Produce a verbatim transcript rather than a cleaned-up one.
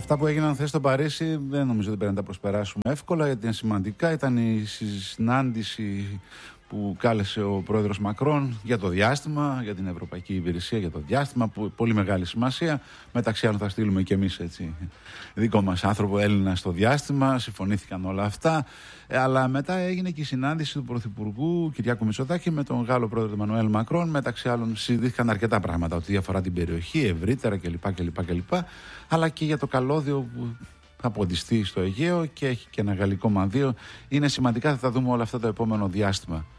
Αυτά που έγιναν χθες στο Παρίσι δεν νομίζω ότι πρέπει να τα προσπεράσουμε εύκολα, γιατί είναι σημαντικά. Ήταν η συνάντηση που κάλεσε ο πρόεδρος Μακρόν για το διάστημα, για την Ευρωπαϊκή Υπηρεσία για το διάστημα, που πολύ μεγάλη σημασία. Μεταξύ άλλων θα στείλουμε και εμείς έτσι δικό μας άνθρωπο Έλληνα στο διάστημα, συμφωνήθηκαν όλα αυτά. Αλλά μετά έγινε και η συνάντηση του Πρωθυπουργού Κυριάκου Μητσοτάκη με τον Γάλλο πρόεδρο Εμμανουέλ Μακρόν. Μεταξύ άλλων συζητήθηκαν αρκετά πράγματα ότι αφορά την περιοχή ευρύτερα κλπ, κλπ, κλπ. Αλλά και για το καλώδιο που θα ποντιστεί στο Αιγαίο και έχει και ένα γαλλικό μανδύο. Είναι σημαντικά, θα τα δούμε όλα αυτά το επόμενο διάστημα.